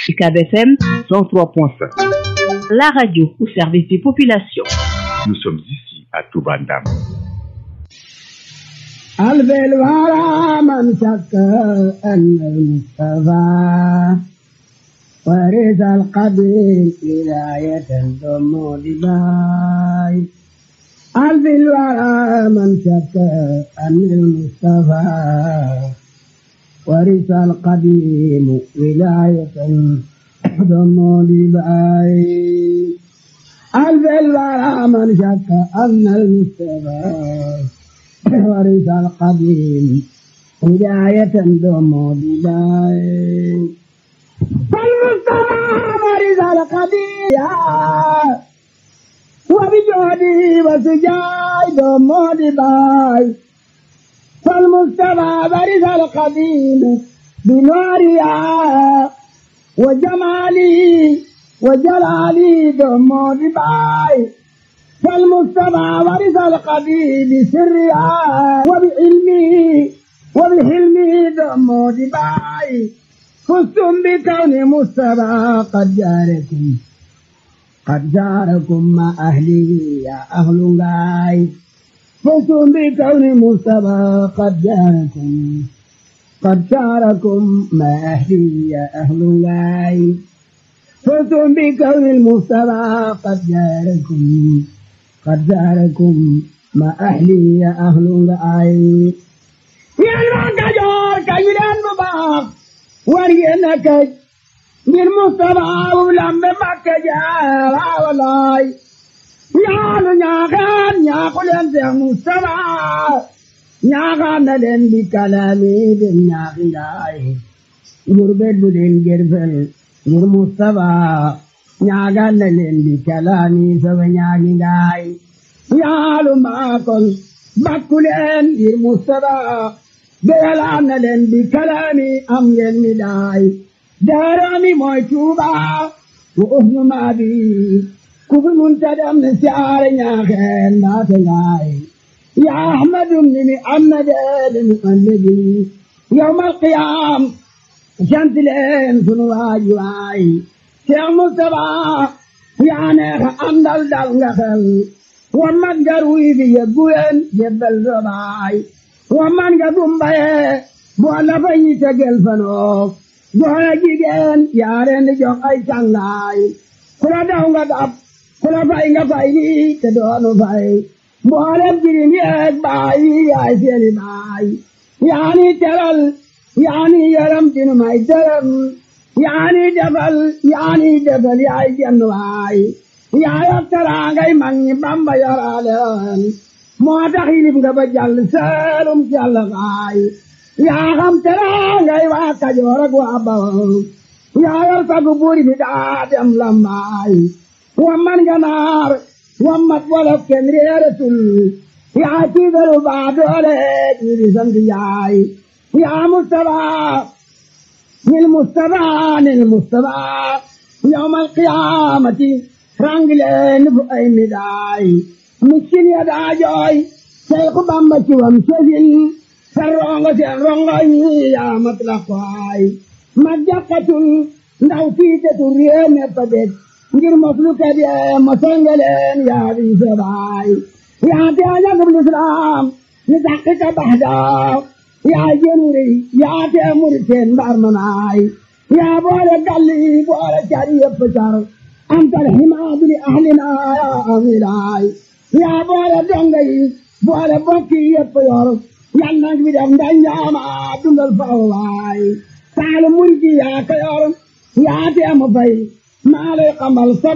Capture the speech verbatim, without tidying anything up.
U C A B F M cent trois point cinq. La radio au service des populations. Nous sommes ici à Touba Ndam. ألف الورى من شك أن المصطفى ورث القبيل ولاية ثم دباي. ألف الورى من شك أن المصطفى ورث القديم ولاية ثم دباي. ألف الورى من شك أن المصطفى ورث القديم هداية دوم بداية. فالمصطفى ورث القديم وبجهده وسجاي دوم بداية. فالمصطفى ورث القديم بنورها وجمالي وجلالي دوم بداية. فالمصطفى ورث القديم بسرها وبعلمه وبحلمه دم دباي. فزتم بكون مصطفى قد جاركم قد جاركم مع أهله يا أهل غاي. فزتم بكون مصطفى قد جاركم قد جاركم مع أهله يا أهل غاي. فزتم بكون المصطفى قد جاركم قد جاركم ما أهلي يا أهل العين. يا المعجور كيلان مباق ورينك من مصطفى ولم بمكة جارا ولاي. يا نياغان يا قلن يا مصطفى نياغان لن بكلامي بنياغي لاي. يربد بدين جرفل ير مصطفى ñaagal na leen di kalaami sama ñaagi ngaay. yaalu maakol bakku leen ngir Mustafa beyalaan na leen di kalaami am ngeen mi daay. daarami mooy Tuuba wa uhnu maabi ku fi munta dem ne siyaare ñaaxeen mbaate ngaay. yaa ahmadum ni mi am na deede mi annabi yawmal qiyaam sant leen sunu waaji waay. Cheikh Moustapha yaa neex àndal dal nga xel wa man nga ruy bi yebbu leen yebbal sa baay. wa man nga gumbaye boo la fa ñi tegel fanoo goor ak jigéen yaa leen di jox ay càngaay. ku la daw nga dab ku la fay nga fay lii te doonu fay mboolem jirim yeeg baay yaay seeni baay. yaa ni teral yaa ni yaram dinu may dërëm yaani defal yaani defal yaay jenn waay. yaa yor teraangay mag ñi Bamba yoraaleen moo tax yilib nga ba jàll seelum jàll waay. yaa xam teraangay waa Kajoor ak waa Bawol yaa yor sagu buur bi daa dem lambaay. wamman nga naar wammat wolof kenn réeratul yaa tiigalu baa doole ñi di sant yaay. yaa Mustafa للمصطفى للمصطفى يوم القيامة رانجلين بأي مداي. مسكين يدا جوي شيخ بامبتي ومسجين سرونغ سرونغ يا مطلقاي. مجاقة ndaw fiite tu réew mi padet ngir mafluka de masangaleen yaa di sabaay. yaa te ajagul islam ni taxika baxda yaa jënuri yaa te muriteen mbaar manaay. yaa boole galli boole cari yëpp car antal himaadu li ahlina yaa amilaay. yaa boole donga yi boole bokki yëpp yor yal nag bi def ndanjaama dundal fawaay. taal murji yaa ka yor yaa te am fay maa lay xamal